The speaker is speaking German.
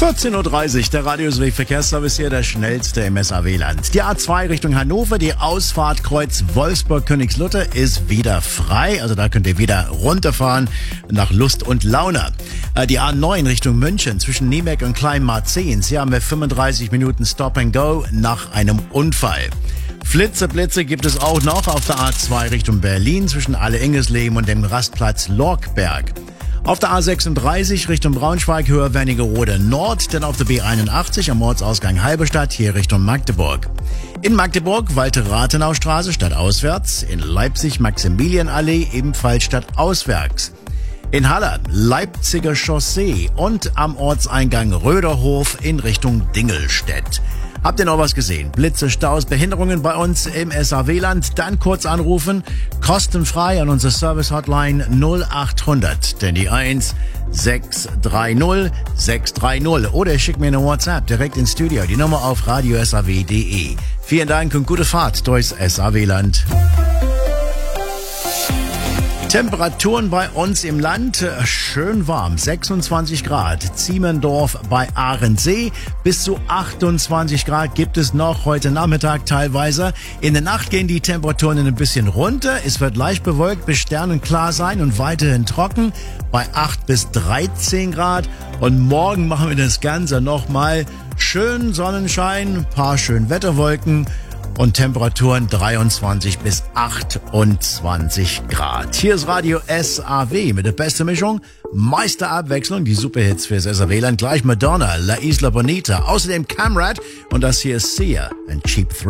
14.30 Uhr, der Radiosweg Verkehrsservice hier, der schnellste im SAW-Land. Die A2 Richtung Hannover, die Ausfahrt Kreuz Wolfsburg-Königslutter ist wieder frei. Also da könnt ihr wieder runterfahren nach Lust und Laune. Die A9 Richtung München zwischen Niebeck und Kleinmarzens. Hier haben wir 35 Minuten Stop and Go nach einem Unfall. Blitze gibt es auch noch auf der A2 Richtung Berlin zwischen Alle-Ingesleben und dem Rastplatz Lorkberg. Auf der A36 Richtung Braunschweig, Höhe Wernigerode Nord, denn auf der B81 am Ortsausgang Halberstadt hier Richtung Magdeburg. In Magdeburg Walter-Rathenau-Straße stadtauswärts, in Leipzig Maximilianallee ebenfalls stadtauswärts. In Halle Leipziger Chaussee und am Ortseingang Röderhof in Richtung Dingelstedt. Habt ihr noch was gesehen? Blitze, Staus, Behinderungen bei uns im SAW-Land? Dann kurz anrufen, kostenfrei an unsere Service-Hotline 0800, denn die 1 630 630. Oder schickt mir eine WhatsApp direkt ins Studio, die Nummer auf radiosaw.de. Vielen Dank und gute Fahrt durchs SAW-Land. Temperaturen bei uns im Land schön warm, 26 Grad. Ziemendorf bei Ahrensee, bis zu 28 Grad gibt es noch heute Nachmittag teilweise. In der Nacht gehen die Temperaturen ein bisschen runter. Es wird leicht bewölkt bis sternenklar sein und weiterhin trocken bei 8 bis 13 Grad. Und morgen machen wir das Ganze nochmal schön Sonnenschein, ein paar schön Wetterwolken. Und Temperaturen 23 bis 28 Grad. Hier ist Radio SAW mit der besten Mischung, meiste Abwechslung, die Superhits fürs SAW-Land. Gleich Madonna, La Isla Bonita, außerdem Camrad und das hier ist Sia and Cheap Thrill.